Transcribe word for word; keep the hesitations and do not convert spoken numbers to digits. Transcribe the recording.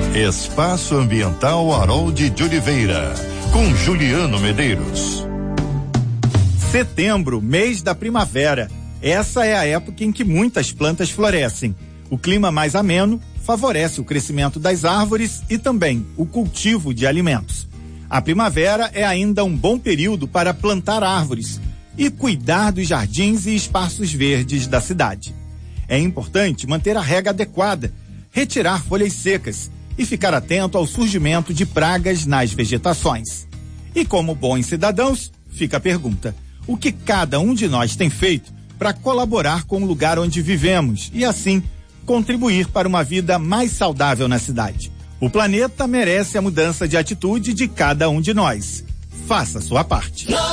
Espaço Ambiental Harold de Oliveira, com Juliano Medeiros. Setembro, mês da primavera. Essa é a época em que muitas plantas florescem. O clima mais ameno favorece o crescimento das árvores e também o cultivo de alimentos. A primavera é ainda um bom período para plantar árvores e cuidar dos jardins e espaços verdes da cidade. É importante manter a rega adequada, retirar folhas secas e ficar atento ao surgimento de pragas nas vegetações. E como bons cidadãos, fica a pergunta: o que cada um de nós tem feito para colaborar com o lugar onde vivemos e assim contribuir para uma vida mais saudável na cidade? O planeta merece a mudança de atitude de cada um de nós. Faça a sua parte.